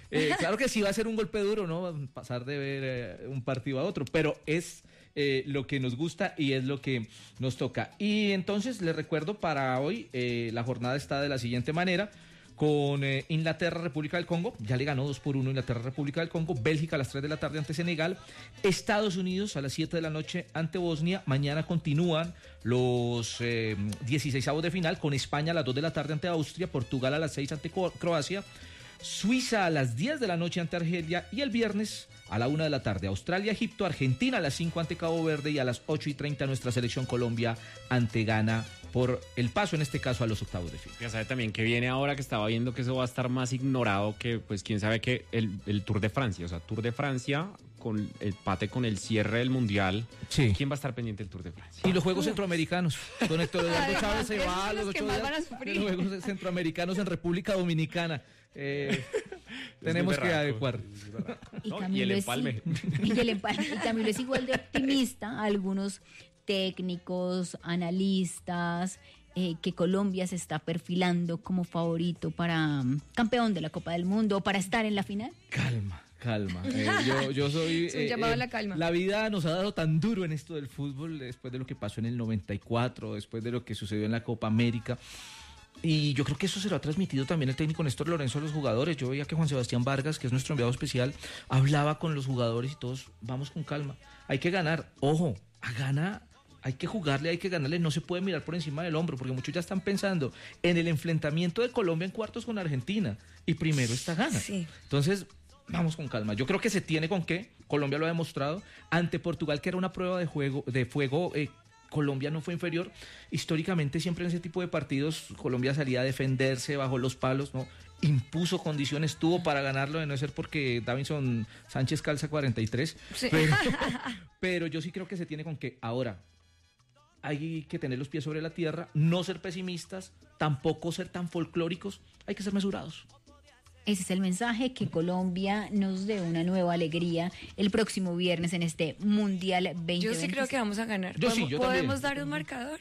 Claro que sí va a ser un golpe duro, ¿no? Pasar de ver un partido a otro, pero es lo que nos gusta y es lo que nos toca. Y entonces les recuerdo para hoy, la jornada está de la siguiente manera. Con Inglaterra, República del Congo, ya le ganó 2-1 Inglaterra, República del Congo, Bélgica a las 3 de la tarde ante Senegal, Estados Unidos a las 7 de la noche ante Bosnia, mañana continúan los 16avos de final con España a las 2 de la tarde ante Austria, Portugal a las 6 ante Croacia, Suiza a las 10 de la noche ante Argelia y el viernes a la 1 de la tarde Australia, Egipto, Argentina a las 5 ante Cabo Verde y a las 8:30 nuestra selección Colombia ante Ghana por el paso en este caso a los octavos de final. Ya sabe también que viene ahora, que estaba viendo que eso va a estar más ignorado que, pues quién sabe, que el Tour de Francia, o sea, Tour de Francia con el empate con el cierre del Mundial. Sí. ¿Quién va a estar pendiente del Tour de Francia? Y los Juegos Centroamericanos. Don Héctor Eduardo Chávez se va a los 8 días de los Juegos Centroamericanos en República Dominicana. Tenemos que adecuar. Y el empalme. Y Camilo es igual de optimista. Algunos técnicos, analistas, que Colombia se está perfilando como favorito para campeón de la Copa del Mundo, para estar en la final. Calma. Yo soy... Es un llamado a la calma. La vida nos ha dado tan duro en esto del fútbol, después de lo que pasó en el 94, después de lo que sucedió en la Copa América. Y yo creo que eso se lo ha transmitido también el técnico Néstor Lorenzo a los jugadores. Yo veía que Juan Sebastián Vargas, que es nuestro enviado especial, hablaba con los jugadores y todos, vamos con calma. Hay que ganar, ojo, a ganar. Hay que jugarle, hay que ganarle, no se puede mirar por encima del hombro, porque muchos ya están pensando en el enfrentamiento de Colombia en cuartos con Argentina, y primero está Ghana. Sí. Entonces, vamos con calma. Yo creo que se tiene con qué, Colombia lo ha demostrado, ante Portugal, que era una prueba de fuego, Colombia no fue inferior. Históricamente siempre en ese tipo de partidos Colombia salía a defenderse bajo los palos, ¿no? Impuso condiciones, tuvo para ganarlo, de no ser porque Davinson Sánchez calza 43, sí. pero yo sí creo que se tiene con qué. Ahora, hay que tener los pies sobre la tierra, no ser pesimistas, tampoco ser tan folclóricos, hay que ser mesurados. Ese es el mensaje, que Colombia nos dé una nueva alegría el próximo viernes en este Mundial 2020. Yo sí creo que vamos a ganar. Yo también. ¿Podemos dar un marcador?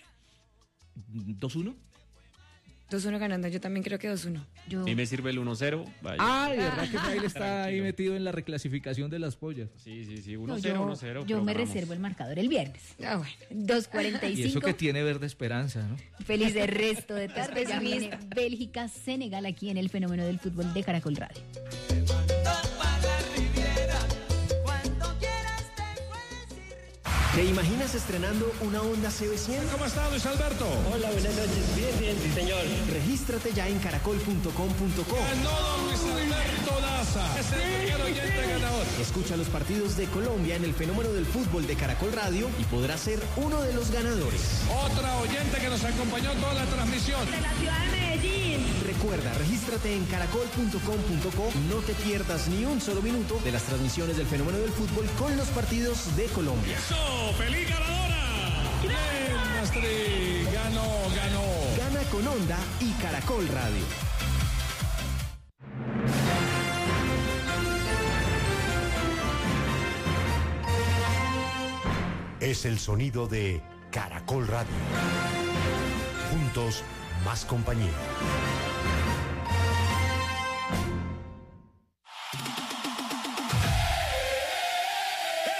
2-1. 2-1 ganando, yo también creo que 2-1. A mí me sirve el 1-0. Vaya. Ay, verdad que Nail está ahí metido en la reclasificación de las pollas. Sí, 1-0, No, 1-0. yo me reservo el marcador el viernes. Ah, bueno. 2:45. Y eso que tiene verde esperanza, ¿no? Feliz de resto de tarde. Ya viene Bélgica, Senegal aquí en el Fenómeno del Fútbol de Caracol Radio. ¿Te imaginas estrenando una Honda CB100? ¿Cómo está, Luis Alberto? Hola, buenas noches. Bien, sí, señor. Regístrate ya en caracol.com.co. Ganó don Luis Alberto Daza. Es el primer oyente ganador. Escucha los partidos de Colombia en el Fenómeno del Fútbol de Caracol Radio y podrás ser uno de los ganadores. Otra oyente que nos acompañó toda la transmisión. De la ciudad de Medellín. Recuerda, regístrate en caracol.com.co y no te pierdas ni un solo minuto de las transmisiones del Fenómeno del Fútbol con los partidos de Colombia. ¡Feliz ganadora! ¡Bien, Astrid! Ganó. Gana con Honda y Caracol Radio. Es el sonido de Caracol Radio. Juntos, más compañía.